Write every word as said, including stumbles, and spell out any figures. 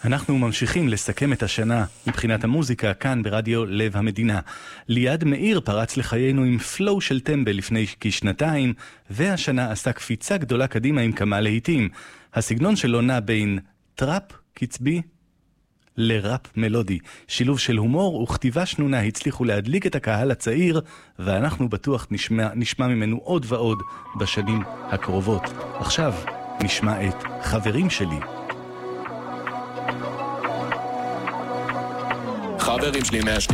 אנחנו ממשיכים לסכם את השנה מבחינת המוזיקה כאן ברדיו לב המדינה. ליעד מאיר פרץ לחיינו עם פלואו של טמבל לפני כשנתיים, והשנה עשה קפיצה גדולה קדימה עם כמה להיטים. הסגנון שלו נע בין טראפ קצבי לראפ מלודי. שילוב של הומור וכתיבה שנונה הצליחו להדליק את הקהל הצעיר, ואנחנו בטוח נשמע, נשמע ממנו עוד ועוד בשנים הקרובות. עכשיו נשמע את חברים שלי. חברים שלי מהשני